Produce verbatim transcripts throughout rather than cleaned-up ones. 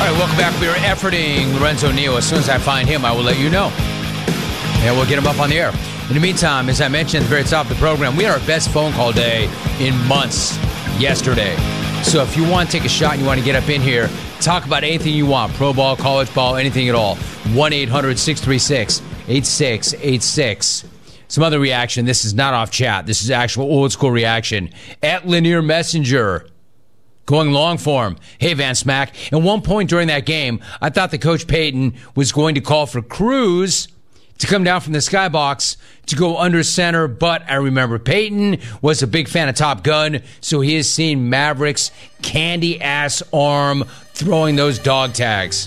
All right, welcome back. We are efforting Lorenzo Neal. As soon as I find him, I will let you know. And we'll get him up on the air. In the meantime, as I mentioned at the very top of the program, we had our best phone call day in months yesterday. So if you want to take a shot and you want to get up in here, talk about anything you want, pro ball, college ball, anything at all, one eight hundred six three six eight six eight six. Some other reaction. This is not off chat. This is actual old school reaction. At Linear Messenger. Going long for him. Hey, Van Smack. At one point during that game, I thought that Coach Payton was going to call for Cruz to come down from the skybox to go under center, but I remember Payton was a big fan of Top Gun, so he has seen Maverick's candy-ass arm throwing those dog tags.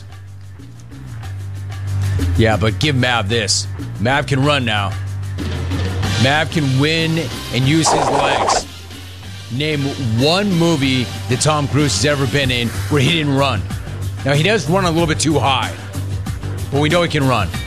Yeah, but give Mav this. Mav can run now. Mav can win and use his legs. Name one movie that Tom Cruise has ever been in where he didn't run. Now, he does run a little bit too high, but we know he can run.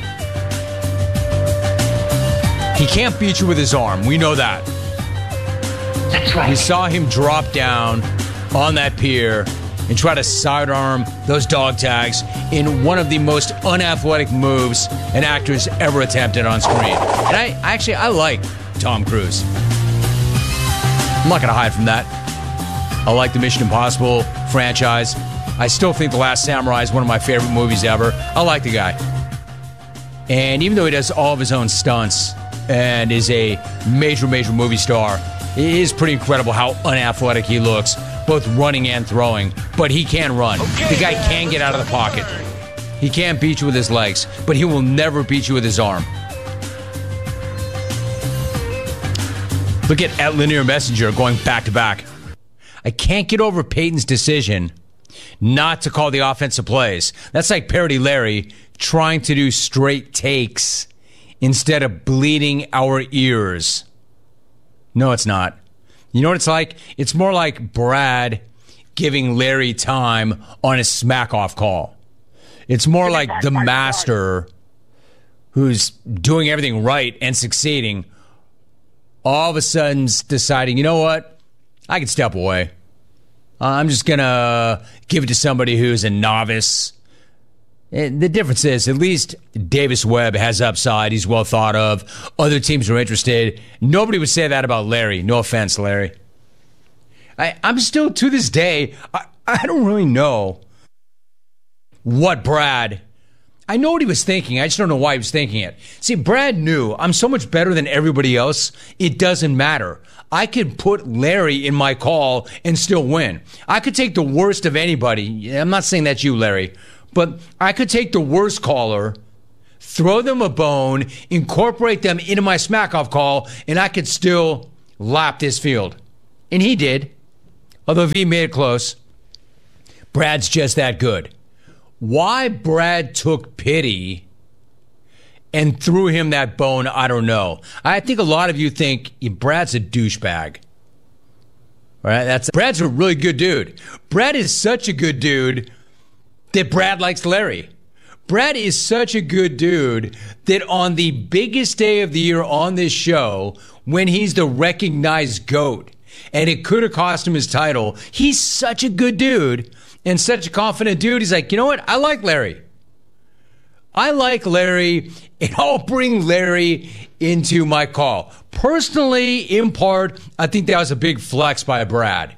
He can't beat you with his arm. We know that. That's right. We saw him drop down on that pier and try to sidearm those dog tags in one of the most unathletic moves an actor's ever attempted on screen. And I actually, I like Tom Cruise. I'm not going to hide from that. I like the Mission Impossible franchise. I still think The Last Samurai is one of my favorite movies ever. I like the guy. And even though he does all of his own stunts and is a major, major movie star, it is pretty incredible how unathletic he looks, both running and throwing. But he can run. The guy can get out of the pocket. He can't beat you with his legs, but he will never beat you with his arm. Look at, at Linear Messenger going back to back. I can't get over Peyton's decision not to call the offensive plays. That's like Parody Larry trying to do straight takes instead of bleeding our ears. No, it's not. You know what it's like? It's more like Brad giving Larry time on a smack-off call. It's more like the master who's doing everything right and succeeding, all of a sudden deciding, you know what? I can step away. I'm just going to give it to somebody who's a novice. And the difference is, at least Davis Webb has upside. He's well thought of. Other teams are interested. Nobody would say that about Larry. No offense, Larry. I, I'm still, to this day, I, I don't really know what Brad... I know what he was thinking. I just don't know why he was thinking it. See, Brad knew I'm so much better than everybody else, it doesn't matter. I could put Larry in my call and still win. I could take the worst of anybody. I'm not saying that's you, Larry. But I could take the worst caller, throw them a bone, incorporate them into my smack-off call, and I could still lap this field. And he did. Although V made it close. Brad's just that good. Why Brad took pity and threw him that bone, I don't know. I think a lot of you think Brad's a douchebag. All right, that's Brad's a really good dude. Brad is such a good dude that Brad likes Larry. Brad is such a good dude that on the biggest day of the year on this show, when he's the recognized GOAT, and it could have cost him his title, he's such a good dude and such a confident dude. He's like, you know what? I like Larry. I like Larry, and I'll bring Larry into my call. Personally, in part, I think that was a big flex by Brad.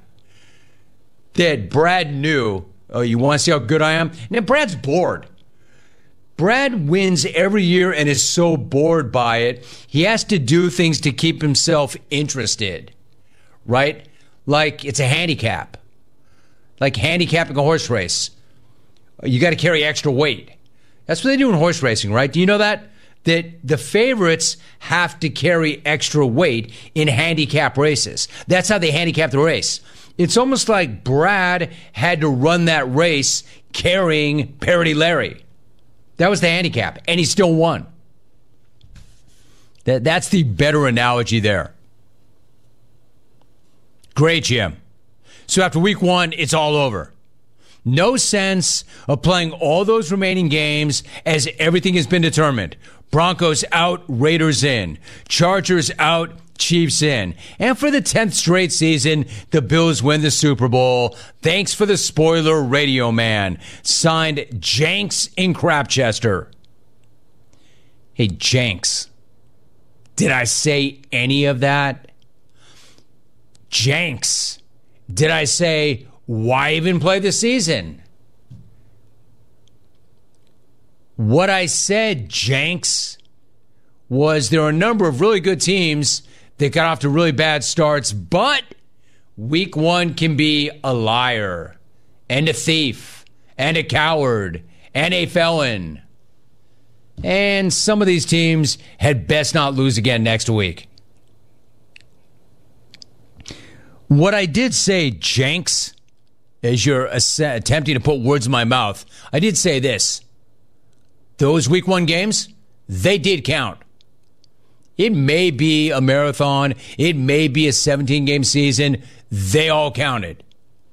That Brad knew, oh, you want to see how good I am? Now, Brad's bored. Brad wins every year and is so bored by it, he has to do things to keep himself interested, right? Like it's a handicap. Like handicapping a horse race. You got to carry extra weight. That's what they do in horse racing, right? Do you know that? That the favorites have to carry extra weight in handicap races. That's how they handicap the race. It's almost like Brad had to run that race carrying Parody Larry. That was the handicap, and he still won. That, that's the better analogy there. Great, Jim. So after week one, it's all over. No sense of playing all those remaining games as everything has been determined. Broncos out, Raiders in. Chargers out, Chiefs in. And for the tenth straight season, the Bills win the Super Bowl. Thanks for the spoiler, Radio Man. Signed, Jenks in Crapchester. Hey, Jenks. Did I say any of that? Jenks. Did I say, why even play the season? What I said, Jenks, was there are a number of really good teams that got off to really bad starts, but week one can be a liar and a thief and a coward and a felon. And some of these teams had best not lose again next week. What I did say, Jenks, as you're attempting to put words in my mouth, I did say this. Those week one games, they did count. It may be a marathon. It may be a seventeen-game season. They all counted.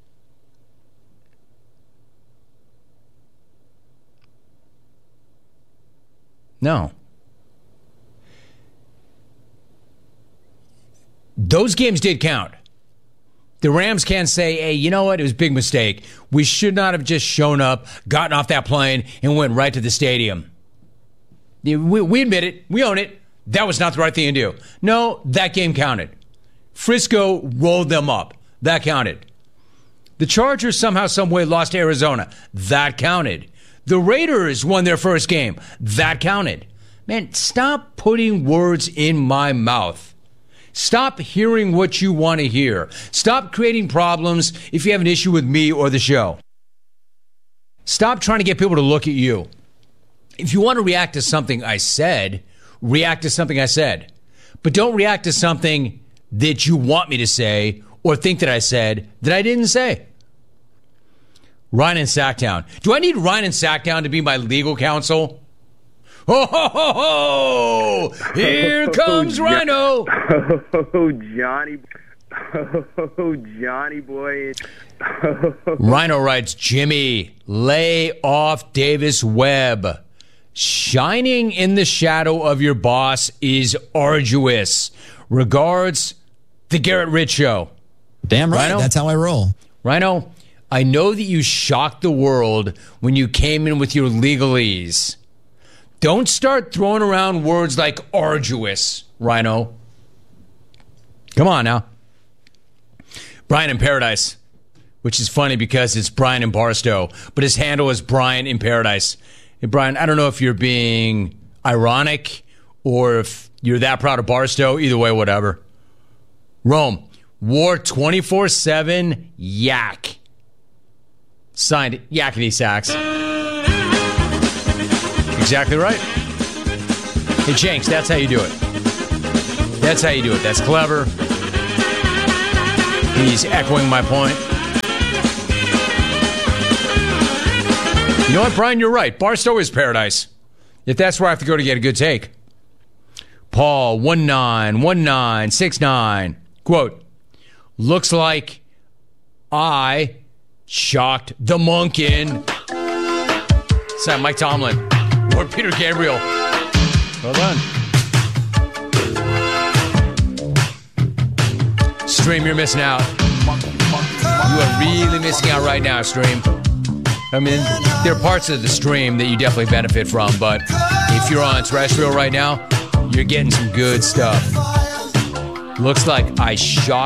No. Those games did count. The Rams can't say, hey, you know what? It was a big mistake. We should not have just shown up, gotten off that plane, and went right to the stadium. We, we admit it. We own it. That was not the right thing to do. No, that game counted. Frisco rolled them up. That counted. The Chargers somehow, some way lost to Arizona. That counted. The Raiders won their first game. That counted. Man, stop putting words in my mouth. Stop hearing what you want to hear. Stop creating problems if you have an issue with me or the show. Stop trying to get people to look at you. If you want to react to something I said, react to something I said. But don't react to something that you want me to say or think that I said that I didn't say. Ryan in Sacktown. Do I need Ryan in Sacktown to be my legal counsel? Ho, ho, ho, ho! Here comes oh, Rhino. Oh, Johnny. Oh, Johnny boy. Rhino writes, Jimmy, lay off Davis Webb. Shining in the shadow of your boss is arduous. Regards, the Garrett Rich Show. Damn right. Rhino? That's how I roll. Rhino, I know that you shocked the world when you came in with your legalese. Don't start throwing around words like arduous, Rhino. Come on now. Brian in Paradise, which is funny because it's Brian in Barstow, but his handle is Brian in Paradise. Hey, Brian, I don't know if you're being ironic or if you're that proud of Barstow. Either way, whatever. Rome, War twenty-four seven Yak. Signed, Yakety Sax. Exactly right. Hey, Jenks, that's how you do it. That's how you do it. That's clever. He's echoing my point. You know what, Brian? You're right. Barstow is paradise. If that's where I have to go to get a good take. Paul, one nine one nine six nine. Quote, looks like I shocked the monkin. Sam, Mike Tomlin. Or Peter Gabriel. Well done. Stream, you're missing out. You are really missing out right now, Stream. I mean, there are parts of the stream that you definitely benefit from, but if you're on terrestrial right now, you're getting some good stuff. Looks like I shot